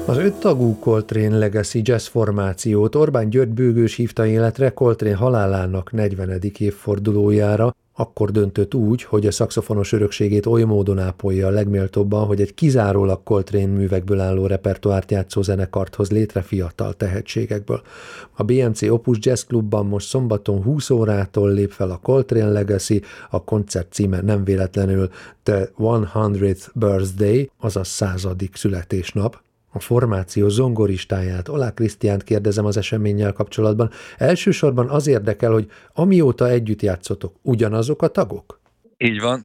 Az 5 tagú Coltrane Legacy Jazz formációt Orbán György bőgős hívta életre Coltrane halálának 40. évfordulójára, akkor döntött úgy, hogy a szaxofonos örökségét oly módon ápolja a legméltóbban, hogy egy kizárólag Coltrane művekből álló repertoárt játszó zenekart hoz létre fiatal tehetségekből. A BMC Opus Jazz Clubban most szombaton 20 órától lép fel a Coltrane Legacy, a koncert címe nem véletlenül The 100th Birthday, azaz 100. születésnap. A formáció zongoristáját, Oláh Krisztiánt kérdezem az eseménnyel kapcsolatban. Elsősorban az érdekel, hogy amióta együtt játszotok, ugyanazok a tagok? Így van.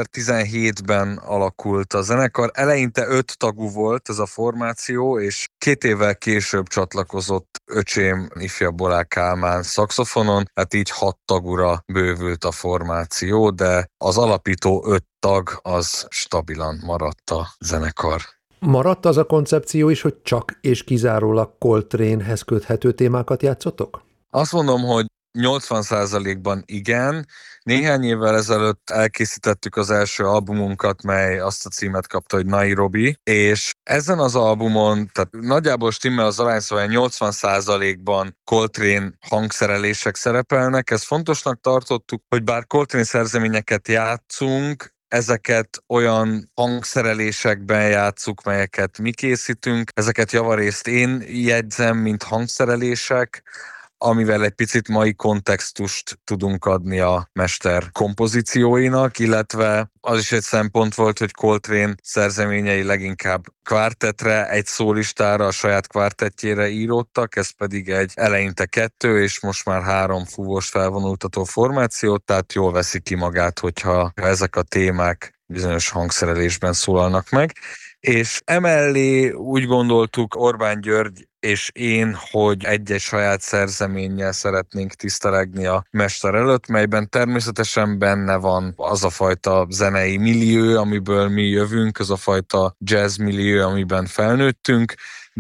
2017-ben alakult a zenekar. Eleinte 5 tagú volt ez a formáció, és 2 évvel később csatlakozott öcsém, ifjabb Oláh Kálmán szaxofonon, hát így 6 tagúra bővült a formáció, de az alapító 5 tag az stabilan maradt a zenekar. Maradt az a koncepció is, hogy csak és kizárólag Coltrane-hez köthető témákat játszotok? Azt mondom, hogy 80%-ban igen. Néhány évvel ezelőtt elkészítettük az első albumunkat, mely azt a címet kapta, hogy Nairobi, és ezen az albumon, tehát nagyjából stimmel az arány, szóval 80%-ban Coltrane hangszerelések szerepelnek. Ezt fontosnak tartottuk, hogy bár Coltrane szerzeményeket játszunk, ezeket olyan hangszerelésekben játsszuk, melyeket mi készítünk. Ezeket javarészt én jegyzem, mint hangszerelések, amivel egy picit mai kontextust tudunk adni a mester kompozícióinak, illetve az is egy szempont volt, hogy Coltrane szerzeményei leginkább kvártetre, egy szólistára, a saját kvártettjére íródtak, ez pedig egy eleinte 2 és most már 3 fúvós felvonultató formáció, tehát jól veszi ki magát, hogyha ezek a témák bizonyos hangszerelésben szólalnak meg. És emellé úgy gondoltuk Orbán György és én, hogy egy-egy saját szerzeménnyel szeretnénk tisztelegni a mester előtt, melyben természetesen benne van az a fajta zenei millió, amiből mi jövünk, az a fajta jazz millió, amiben felnőttünk,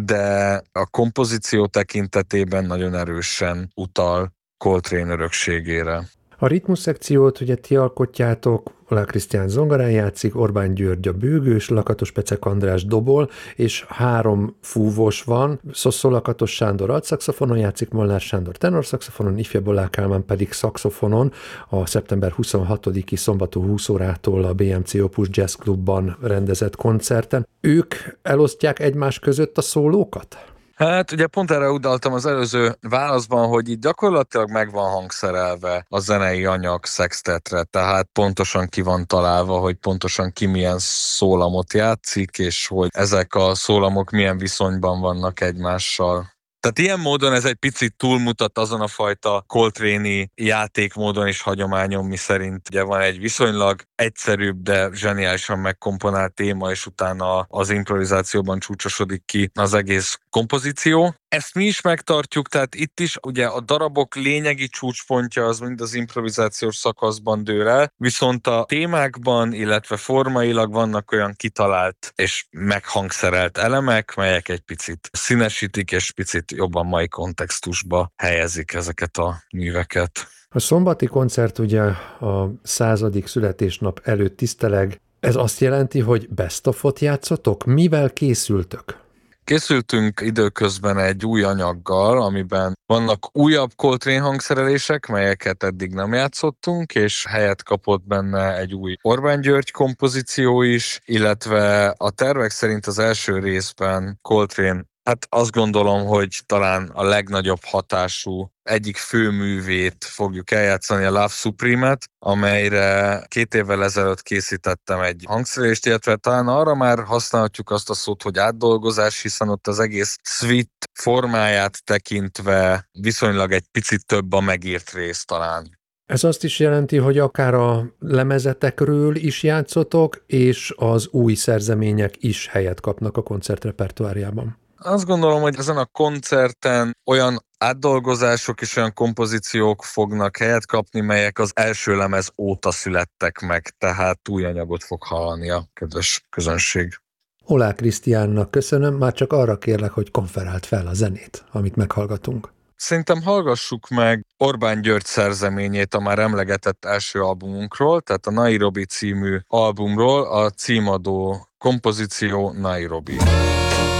de a kompozíció tekintetében nagyon erősen utal Coltrane örökségére. A ritmus szekciót ugye ti alkotjátok, Oláh Krisztián zongorán játszik, Orbán György a bőgős, Lakatos Pecek András dobol, és 3 fúvós van, Szosszó Lakatos Sándor altszaxofonon játszik, Molnár Sándor tenorszaxofonon, ifjabb Oláh Kálmán pedig szaxofonon a szeptember 26-i szombaton 20 órától a BMC Opus Jazz Clubban rendezett koncerten. Ők elosztják egymás között a szólókat? Hát ugye pont erre utaltam az előző válaszban, hogy itt gyakorlatilag meg van hangszerelve a zenei anyag szextetre, tehát pontosan ki van találva, hogy pontosan ki milyen szólamot játszik, és hogy ezek a szólamok milyen viszonyban vannak egymással. Tehát ilyen módon ez egy picit túlmutat azon a fajta Coltrane-i játékmódon és hagyományon, miszerint ugye van egy viszonylag egyszerűbb, de zseniálisan megkomponált téma, és utána az improvizációban csúcsosodik ki az egész kompozíció. Ezt mi is megtartjuk, tehát itt is ugye a darabok lényegi csúcspontja az mind az improvizációs szakaszban dől el, viszont a témákban, illetve formailag vannak olyan kitalált és meghangszerelt elemek, melyek egy picit színesítik és picit jobban mai kontextusba helyezik ezeket a műveket. A szombati koncert ugye a 100. születésnap előtt tiszteleg. Ez azt jelenti, hogy best of-ot játszotok? Mivel készültök? Készültünk időközben egy új anyaggal, amiben vannak újabb Coltrane hangszerelések, melyeket eddig nem játszottunk, és helyet kapott benne egy új Orbán György kompozíció is, illetve a tervek szerint az első részben Coltrane, hát azt gondolom, hogy talán a legnagyobb hatású egyik főművét fogjuk eljátszani, a Love Supreme-et, amelyre 2 évvel ezelőtt készítettem egy hangszerelést, illetve talán arra már használhatjuk azt a szót, hogy átdolgozás, hiszen ott az egész suite formáját tekintve viszonylag egy picit több a megírt rész talán. Ez azt is jelenti, hogy akár a lemezetekről is játszotok, és az új szerzemények is helyet kapnak a koncertrepertoárjában. Azt gondolom, hogy ezen a koncerten olyan átdolgozások és olyan kompozíciók fognak helyet kapni, melyek az első lemez óta születtek meg, tehát új anyagot fog hallani a kedves közönség. Oláh Krisztiánnak köszönöm, már csak arra kérlek, hogy konferált fel a zenét, amit meghallgatunk. Szerintem hallgassuk meg Orbán György szerzeményét a már emlegetett első albumunkról, tehát a Nairobi című albumról, a címadó kompozíció Nairobi.